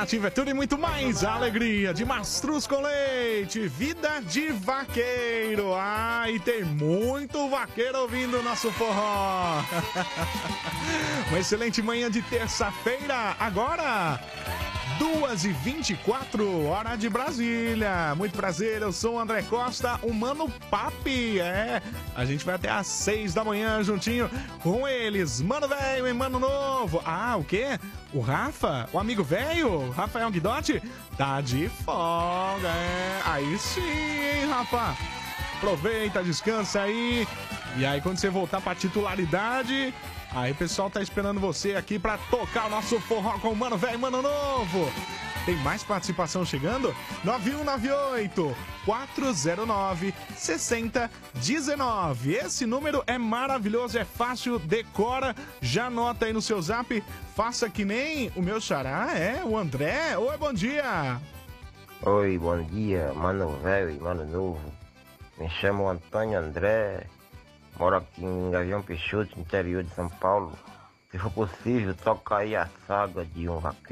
Nativa é tudo e muito mais. A alegria de mastruz com leite. Vida de vaqueiro. Ah, e tem muito vaqueiro ouvindo o nosso forró. Uma excelente manhã de terça-feira. Agora, 2h24, hora de Brasília. Muito prazer, eu sou o André Costa, o Mano Papi. A gente vai até às 6 da manhã juntinho com eles. Mano velho e mano novo. Ah, o quê? O Rafa? O amigo velho? Rafael Guidotti? Tá de folga, Aí sim, hein, Rafa? Aproveita, descansa aí. E aí, quando você voltar pra titularidade... Aí, pessoal, tá esperando você aqui pra tocar o nosso forró com o Mano Velho e Mano Novo. Tem mais participação chegando? 9198-409-6019. Esse número é maravilhoso, é fácil, decora, já anota aí no seu zap. Faça que nem o meu xará, o André. Oi, bom dia. Oi, bom dia, Mano Velho e Mano Novo. Me chamo Antônio André. Moro aqui em Gavião Peixoto, interior de São Paulo. Se for possível, toca aí a saga de um vaqueiro.